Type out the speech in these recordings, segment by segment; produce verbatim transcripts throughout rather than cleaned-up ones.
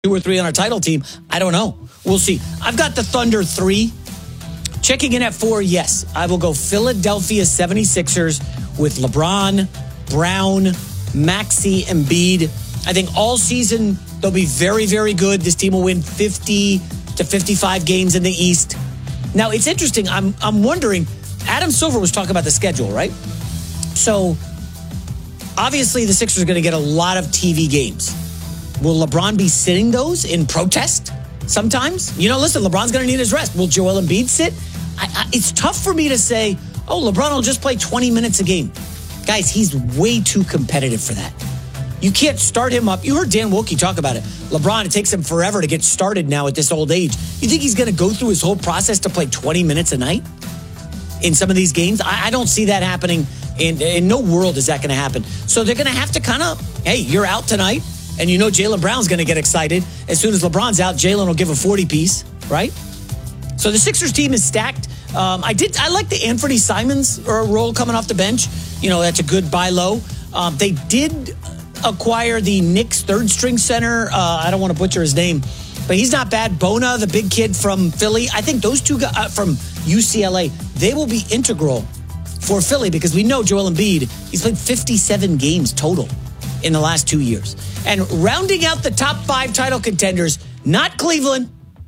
two or three on our title team. I don't know. We'll see. I've got the Thunder three. Checking in at four, yes. I will go Philadelphia seventy-sixers with LeBron, Brown, Maxey, Embiid. I think all season they'll be very, very good. This team will win fifty to fifty-five games in the East. Now, it's interesting. I'm I'm wondering, Adam Silver was talking about the schedule, right? So, obviously, the Sixers are going to get a lot of T V games. Will LeBron be sitting those in protest sometimes? You know, listen, LeBron's going to need his rest. Will Joel Embiid sit? I, I, it's tough for me to say, oh, LeBron will just play twenty minutes a game. Guys, he's way too competitive for that. You can't start him up. You heard Dan Wilkie talk about it. LeBron, it takes him forever to get started now at this old age. You think he's going to go through his whole process to play twenty minutes a night in some of these games? I, I don't see that happening. In, in no world is that going to happen. So they're going to have to kind of, hey, you're out tonight. And you know Jaylen Brown's going to get excited. As soon as LeBron's out, Jaylen will give a forty piece, right? So the Sixers team is stacked. Um, I did. I like the Anthony Simons role coming off the bench. You know, that's a good buy low. Um, they did acquire the Knicks third string center. Uh, I don't want to butcher his name, but he's not bad. Bona, the big kid from Philly. I think those two guys uh, from U C L A, they will be integral for Philly because we know Joel Embiid, he's played fifty-seven games total in the last two years. And rounding out the top five title contenders, not Cleveland,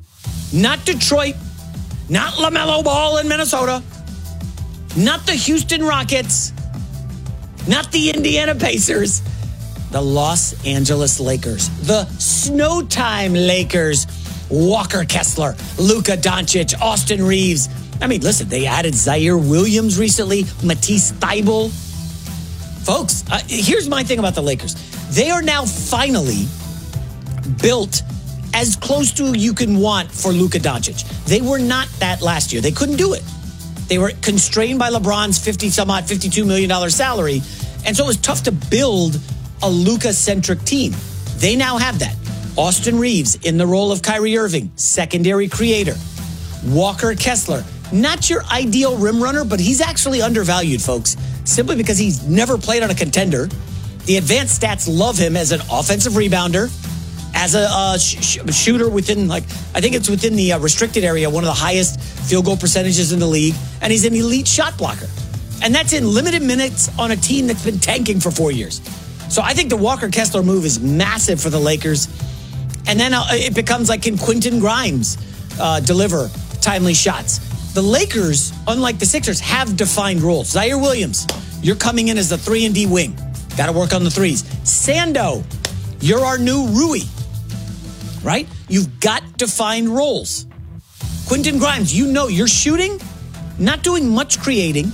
not Detroit, not LaMelo Ball in Minnesota, not the Houston Rockets, not the Indiana Pacers, the Los Angeles Lakers, the Snowtime Lakers, Walker Kessler, Luka Doncic, Austin Reeves. I mean, listen, they added Zaire Williams recently, Matisse Thybulle. Folks, uh, here's my thing about the Lakers. They are now finally built as close to you can want for Luka Doncic. They were not that last year. They couldn't do it. They were constrained by LeBron's fifty some odd, fifty-two million dollars salary. And so it was tough to build a Luka-centric team. They now have that. Austin Reeves in the role of Kyrie Irving, secondary creator. Walker Kessler, not your ideal rim runner, but he's actually undervalued, folks, simply because he's never played on a contender. The advanced stats love him as an offensive rebounder, as a uh, sh- shooter within, like, I think it's within the uh, restricted area, one of the highest field goal percentages in the league, and he's an elite shot blocker. And that's in limited minutes on a team that's been tanking for four years. So I think the Walker Kessler move is massive for the Lakers. And then uh, it becomes like, can Quentin Grimes uh, deliver timely shots? The Lakers, unlike the Sixers, have defined roles. Zaire Williams, you're coming in as the three and D wing. Got to work on the threes. Sando, you're our new Rui, right? You've got defined roles. Quentin Grimes, you know you're shooting, not doing much creating.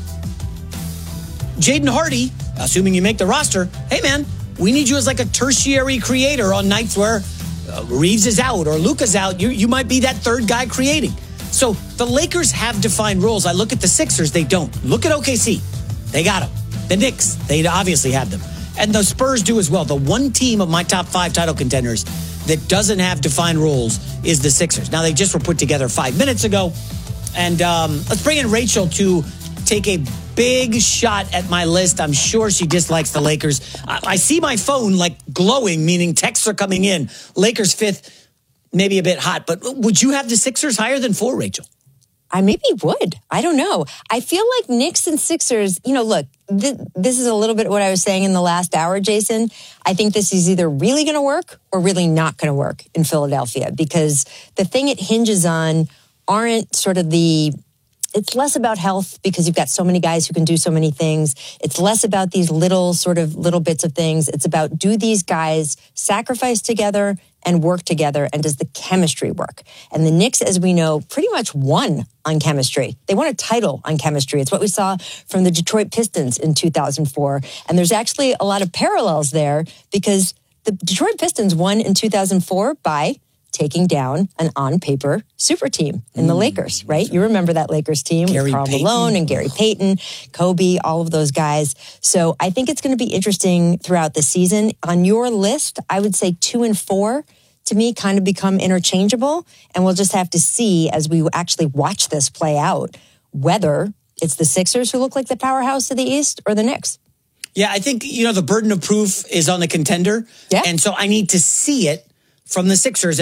Jaden Hardy, assuming you make the roster, hey man, we need you as like a tertiary creator on nights where uh, Reeves is out or Luka's out. You, you might be that third guy creating. So the Lakers have defined roles. I look at the Sixers, they don't. Look at O K C. They got them. The Knicks, they obviously have them. And the Spurs do as well. The one team of my top five title contenders that doesn't have defined roles is the Sixers. Now, they just were put together five minutes ago. And um, let's bring in Rachel to take a big shot at my list. I'm sure she dislikes the Lakers. I, I see my phone like glowing, meaning texts are coming in. Lakers fifth, maybe a bit hot. But would you have the Sixers higher than four, Rachel? I maybe would. I don't know. I feel like Knicks and Sixers, you know, look, th- this is a little bit what I was saying in the last hour, Jason. I think this is either really going to work or really not going to work in Philadelphia because the thing it hinges on aren't sort of the, it's less about health because you've got so many guys who can do so many things. It's less about these little sort of little bits of things. It's about, do these guys sacrifice together and work together, and does the chemistry work? And the Knicks, as we know, pretty much won on chemistry. They won a title on chemistry. It's what we saw from the Detroit Pistons in two thousand four. And there's actually a lot of parallels there because the Detroit Pistons won in two thousand four by taking down an on-paper super team in the mm. Lakers, right? You remember that Lakers team Gary with Karl Payton. Malone and Gary Payton, Kobe, all of those guys. So I think it's going to be interesting throughout the season. On your list, I would say two and four, to me, kind of become interchangeable. And we'll just have to see as we actually watch this play out, whether it's the Sixers who look like the powerhouse of the East or the Knicks. Yeah, I think, you know, the burden of proof is on the contender. Yeah. And so I need to see it from the Sixers.